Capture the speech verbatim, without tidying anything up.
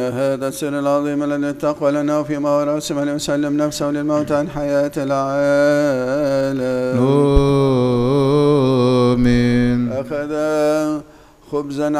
هذا السر العظيم الذي التقوى لنا وفيما هو راسم ليسلم نفسه للموت عن حياة العالم. آمين. أخذ خبزا